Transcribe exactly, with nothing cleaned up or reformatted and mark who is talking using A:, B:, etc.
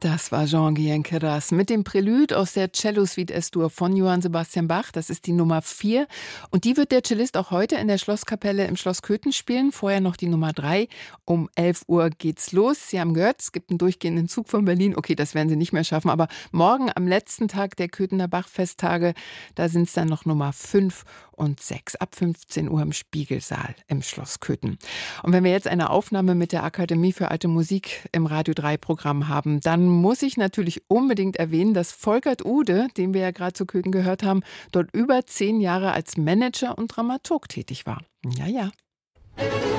A: Das war Jean-Guyen Queyras mit dem Prälude aus der Cello-Suite Es-Dur von Johann Sebastian Bach. Das ist die Nummer vier. Und die wird der Cellist auch heute in der Schlosskapelle im Schloss Köthen spielen. Vorher noch die Nummer drei. Um elf Uhr geht's los. Sie haben gehört, es gibt einen durchgehenden Zug von Berlin. Okay, das werden Sie nicht mehr schaffen. Aber morgen am letzten Tag der Köthener Bach-Festtage, da sind es dann noch Nummer fünf und sechs. Ab fünfzehn Uhr im Spiegelsaal im Schloss Köthen. Und wenn wir jetzt eine Aufnahme mit der Akademie für Alte Musik im Radio drei Programm haben, dann muss ich natürlich unbedingt erwähnen, dass Volkert Ude, den wir ja gerade zu Köthen gehört haben, dort über zehn Jahre als Manager und Dramaturg tätig war. Ja, ja.